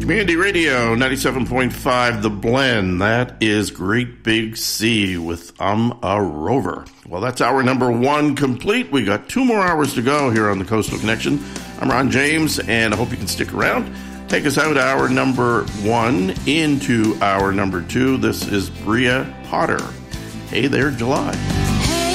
Community Radio 97.5 The Blend. That is Great Big Sea with I'm a Rover. Well, that's hour number one complete. We got 2 more hours to go here on the Coastal Connection. I'm Ron James, and I hope you can stick around. Take us out hour number one into hour number two. This is Bria Potter. Hey there, July.